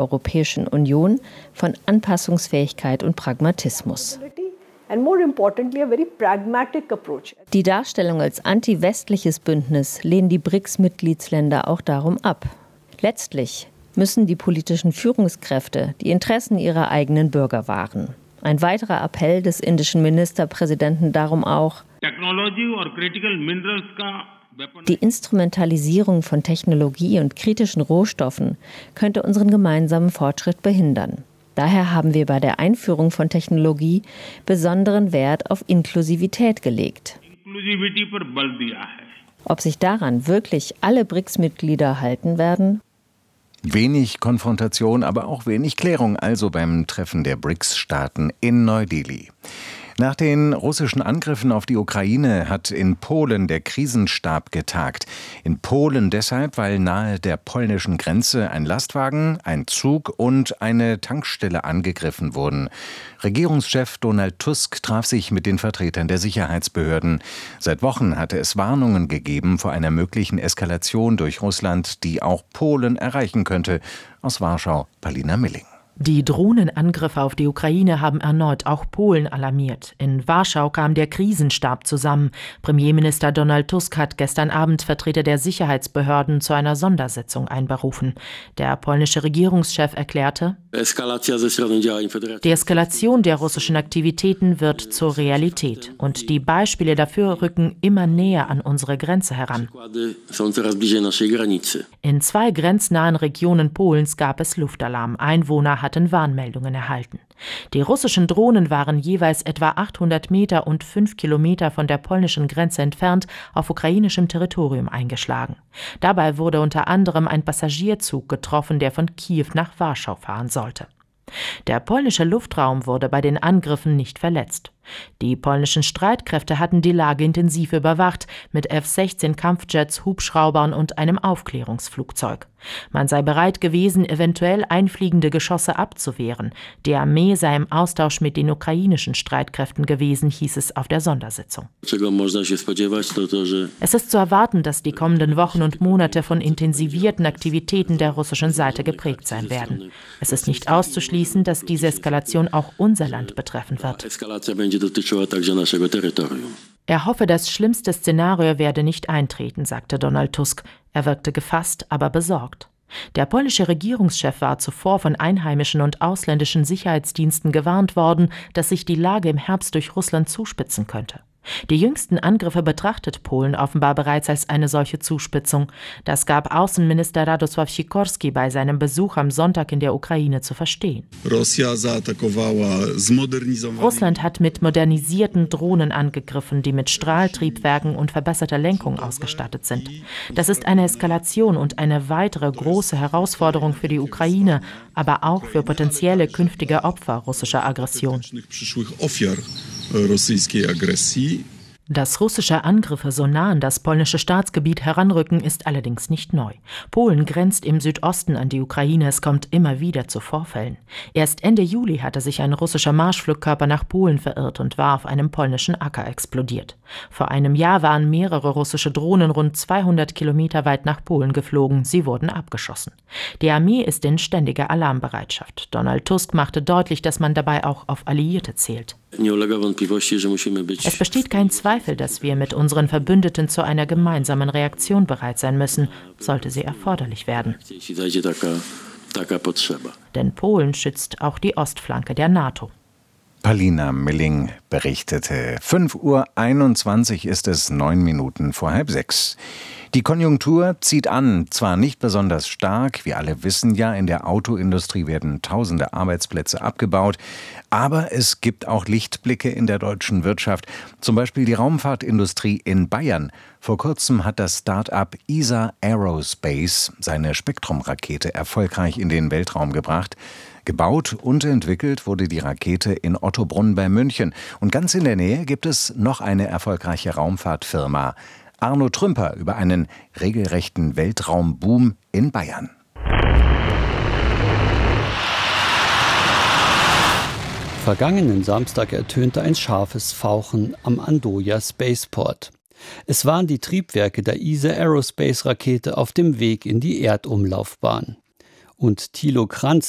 Europäischen Union von Anpassungsfähigkeit und Pragmatismus. Die Darstellung als anti-westliches Bündnis lehnen die BRICS-Mitgliedsländer auch darum ab. Letztlich müssen die politischen Führungskräfte die Interessen ihrer eigenen Bürger wahren. Ein weiterer Appell des indischen Ministerpräsidenten darum auch, die Instrumentalisierung von Technologie und kritischen Rohstoffen könnte unseren gemeinsamen Fortschritt behindern. Daher haben wir bei der Einführung von Technologie besonderen Wert auf Inklusivität gelegt. Ob sich daran wirklich alle BRICS-Mitglieder halten werden? Wenig Konfrontation, aber auch wenig Klärung also beim Treffen der BRICS-Staaten in Neu-Delhi. Nach den russischen Angriffen auf die Ukraine hat in Polen der Krisenstab getagt. In Polen deshalb, weil nahe der polnischen Grenze ein Lastwagen, ein Zug und eine Tankstelle angegriffen wurden. Regierungschef Donald Tusk traf sich mit den Vertretern der Sicherheitsbehörden. Seit Wochen hatte es Warnungen gegeben vor einer möglichen Eskalation durch Russland, die auch Polen erreichen könnte. Aus Warschau, Palina Milling. Die Drohnenangriffe auf die Ukraine haben erneut auch Polen alarmiert. In Warschau kam der Krisenstab zusammen. Premierminister Donald Tusk hat gestern Abend Vertreter der Sicherheitsbehörden zu einer Sondersitzung einberufen. Der polnische Regierungschef erklärte, die Eskalation der russischen Aktivitäten wird zur Realität und die Beispiele dafür rücken immer näher an unsere Grenze heran. In 2 grenznahen Regionen Polens gab es Luftalarm. Einwohner hatten Warnmeldungen erhalten. Die russischen Drohnen waren jeweils etwa 800 Meter und 5 Kilometer von der polnischen Grenze entfernt auf ukrainischem Territorium eingeschlagen. Dabei wurde unter anderem ein Passagierzug getroffen, der von Kiew nach Warschau fahren sollte. Der polnische Luftraum wurde bei den Angriffen nicht verletzt. Die polnischen Streitkräfte hatten die Lage intensiv überwacht, mit F-16 Kampfjets, Hubschraubern und einem Aufklärungsflugzeug. Man sei bereit gewesen, eventuell einfliegende Geschosse abzuwehren. Die Armee sei im Austausch mit den ukrainischen Streitkräften gewesen, hieß es auf der Sondersitzung. Es ist zu erwarten, dass die kommenden Wochen und Monate von intensivierten Aktivitäten der russischen Seite geprägt sein werden. Es ist nicht auszuschließen, dass diese Eskalation auch unser Land betreffen wird. Er hoffe, das schlimmste Szenario werde nicht eintreten, sagte Donald Tusk. Er wirkte gefasst, aber besorgt. Der polnische Regierungschef war zuvor von einheimischen und ausländischen Sicherheitsdiensten gewarnt worden, dass sich die Lage im Herbst durch Russland zuspitzen könnte. Die jüngsten Angriffe betrachtet Polen offenbar bereits als eine solche Zuspitzung. Das gab Außenminister Radosław Sikorski bei seinem Besuch am Sonntag in der Ukraine zu verstehen. Russland hat mit modernisierten Drohnen angegriffen, die mit Strahltriebwerken und verbesserter Lenkung ausgestattet sind. Das ist eine Eskalation und eine weitere große Herausforderung für die Ukraine, aber auch für potenzielle künftige Opfer russischer Aggression. Dass russische Angriffe so nah an das polnische Staatsgebiet heranrücken, ist allerdings nicht neu. Polen grenzt im Südosten an die Ukraine, es kommt immer wieder zu Vorfällen. Erst Ende Juli hatte sich ein russischer Marschflugkörper nach Polen verirrt und war auf einem polnischen Acker explodiert. Vor einem Jahr waren mehrere russische Drohnen rund 200 Kilometer weit nach Polen geflogen, sie wurden abgeschossen. Die Armee ist in ständiger Alarmbereitschaft. Donald Tusk machte deutlich, dass man dabei auch auf Alliierte zählt. Es besteht kein Zweifel, dass wir mit unseren Verbündeten zu einer gemeinsamen Reaktion bereit sein müssen, sollte sie erforderlich werden. Denn Polen schützt auch die Ostflanke der NATO. Palina Milling berichtete. 5:21 Uhr ist es, 9 Minuten vor 5:30. Die Konjunktur zieht an, zwar nicht besonders stark, wir alle wissen ja, in der Autoindustrie werden tausende Arbeitsplätze abgebaut, aber es gibt auch Lichtblicke in der deutschen Wirtschaft, zum Beispiel die Raumfahrtindustrie in Bayern. Vor kurzem hat das Start-up ESA Aerospace seine Spektrum-Rakete erfolgreich in den Weltraum gebracht. Gebaut und entwickelt wurde die Rakete in Ottobrunn bei München. Und ganz in der Nähe gibt es noch eine erfolgreiche Raumfahrtfirma. Arno Trümper über einen regelrechten Weltraumboom in Bayern. Vergangenen Samstag ertönte ein scharfes Fauchen am Andoya Spaceport. Es waren die Triebwerke der ESA Aerospace Rakete auf dem Weg in die Erdumlaufbahn. Und Thilo Kranz